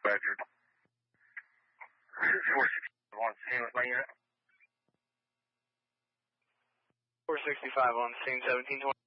Roger. 465 on scene with my unit. 465 on scene, 1720.